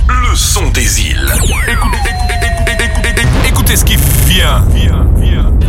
le son des îles. Écoutez ce qui vient